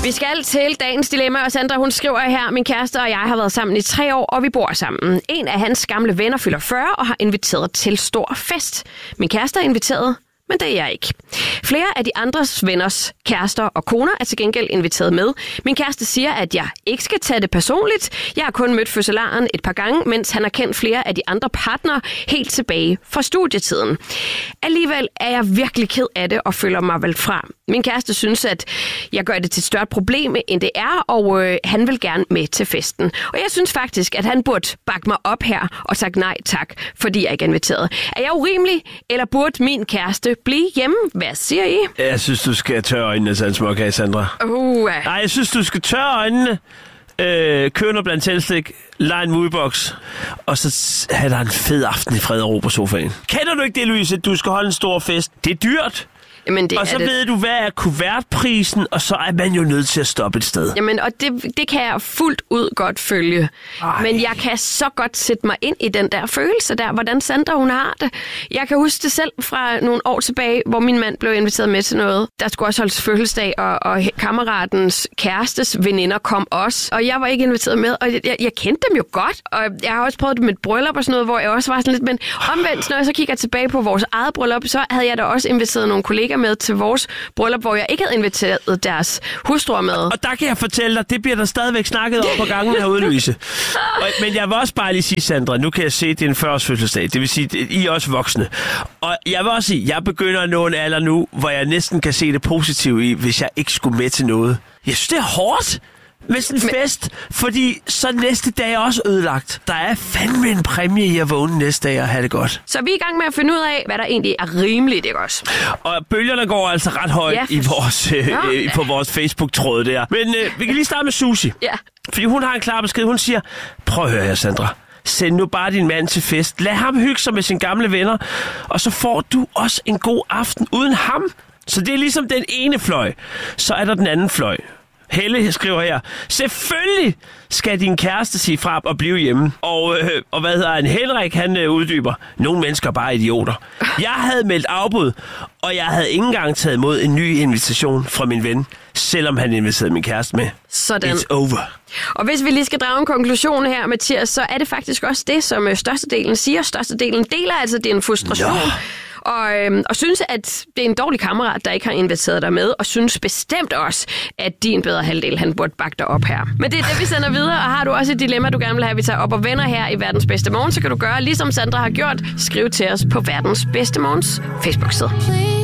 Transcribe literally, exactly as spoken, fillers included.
Vi skal til dagens dilemma, og Sandra, hun skriver her: min kæreste og jeg har været sammen i tre år, og vi bor sammen. En af hans gamle venner fylder fyrre og har inviteret til stor fest. Min kæreste er inviteret, men det er jeg ikke. Flere af de andres venners kærester og koner er til gengæld inviteret med. Min kæreste siger, at jeg ikke skal tage det personligt. Jeg har kun mødt fødselaren et par gange, mens han har kendt flere af de andre partnere helt tilbage fra studietiden. Alligevel er jeg virkelig ked af det og føler mig valgt fra. Min kæreste synes, at jeg gør det til et større problem, end det er, og øh, han vil gerne med til festen. Og jeg synes faktisk, at han burde bakke mig op her og sagt nej tak, fordi jeg ikke er inviteret. Er jeg urimelig, eller burde min kæreste blive hjemme? Hvad siger I? Jeg synes, du skal tørre øjnene, sagde en småkage, Sandra. Uh. Nej, jeg synes, du skal tørre øjnene, øh, køre noget blandt tændstik, lege en moviebox, og så have dig en fed aften i fred og ro på sofaen. Kender du ikke det, Louise, at du skal holde en stor fest? Det er dyrt. Jamen, det og så det. ved du, hvad er kuvertprisen, og så er man jo nødt til at stoppe et sted. Jamen, og det, det kan jeg fuldt ud godt følge. Ej. Men jeg kan så godt sætte mig ind i den der følelse der, hvordan Sandra hun har det. Jeg kan huske det selv fra nogle år tilbage, hvor min mand blev inviteret med til noget. Der skulle også holdes fødselsdag, og, og kammeratens kærestes veninder kom også. Og jeg var ikke inviteret med, og jeg, jeg kendte dem jo godt. Og jeg har også prøvet det med et bryllup og sådan noget, hvor jeg også var sådan lidt. Men omvendt, når jeg så kigger tilbage på vores eget bryllup, så havde jeg da også inviteret nogle kolleger med til vores bryllup, hvor jeg ikke havde inviteret deres hustruer med. Og der kan jeg fortælle dig, det bliver der stadigvæk snakket om på gangen herude, Louise. Og, men jeg vil også bare lige sige, Sandra, nu kan jeg se, at det er en fyrre-års fødselsdag. Det vil sige, at I er også voksne. Og jeg vil også sige, at jeg begynder at nå en alder nu, hvor jeg næsten kan se det positive i, hvis jeg ikke skulle med til noget. Jeg synes, det er hårdt med sådan en fest, fordi så næste dag er også ødelagt. Der er fandme en præmie i at vågne næste dag og have det godt. Så vi er i gang med at finde ud af, hvad der egentlig er rimeligt, ikke også? Og bølgerne går altså ret højt ja, for... i vores, øh, øh, på vores Facebook-tråd der. Men øh, vi kan lige starte med Susie. Ja. Fordi hun har en klar besked. Hun siger, prøv at høre her, Sandra. Send nu bare din mand til fest. Lad ham hygge sig med sine gamle venner. Og så får du også en god aften uden ham. Så det er ligesom den ene fløj. Så er der den anden fløj. Helle skriver her, selvfølgelig skal din kæreste sige fra og blive hjemme. Og, øh, og hvad hedder han? Henrik, han øh, uddyber, nogle mennesker er bare idioter. Jeg havde meldt afbud, og jeg havde ikke engang taget imod en ny invitation fra min ven, selvom han inviterede min kæreste med. Sådan. It's over. Og hvis vi lige skal drage en konklusion her, Mathias, så er det faktisk også det, som størstedelen siger. Størstedelen deler altså din frustration. Nå. Og, øhm, og synes, at det er en dårlig kammerat, der ikke har inviteret dig med, og synes bestemt også, at din bedre halvdel, han burde bakke dig op her. Men det er det, vi sender videre, og har du også et dilemma, du gerne vil have, vi tager op og vender her i Verdens Bedste Morgen, så kan du gøre, ligesom Sandra har gjort, skriv til os på Verdens Bedste Morgens Facebook-side.